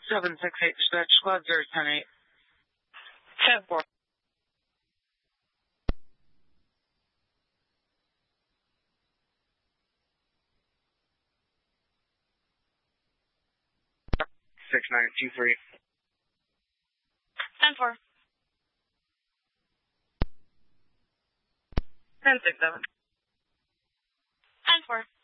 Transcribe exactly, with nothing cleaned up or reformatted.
seven six eight, dispatch squad zero ten eight. ten four. six nine two three. ten four. ten six seven. ten four.